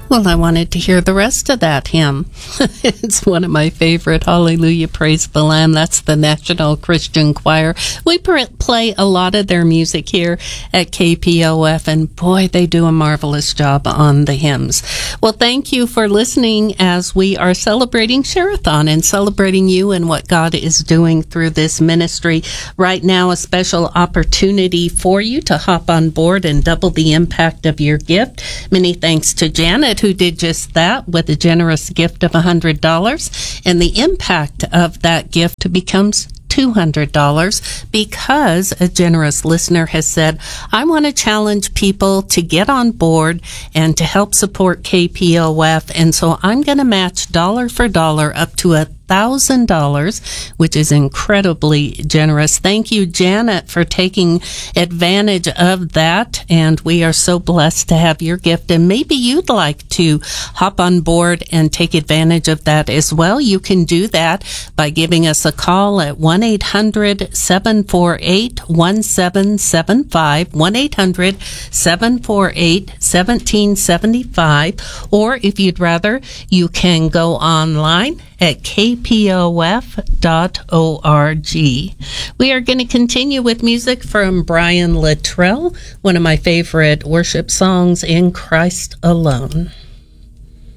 Well, I wanted to hear the rest of that hymn. It's one of my favorite. Hallelujah, praise the Lamb. That's the National Christian Choir. We play a lot of their music here at KPOF, and boy, they do a marvelous job on the hymns. Well, thank you for listening as we are celebrating Share-a-thon and celebrating you and what God is doing through this ministry. Right now, a special opportunity for you to hop on board and double the impact of your gift. Many thanks to Janet, who did just that with a generous gift of $100, and the impact of that gift becomes $200 because a generous listener has said, I want to challenge people to get on board and to help support KPOF, and so I'm going to match dollar for dollar up to $1,000, which is incredibly generous. Thank you, Janet, for taking advantage of that, and we are so blessed to have your gift, and maybe you'd like to hop on board and take advantage of that as well. You can do that by giving us a call at 1-800-748-1775, 1-800-748-1775, or if you'd rather, you can go online at kpof.org. We are going to continue with music from Brian Luttrell, one of my favorite worship songs, In Christ Alone.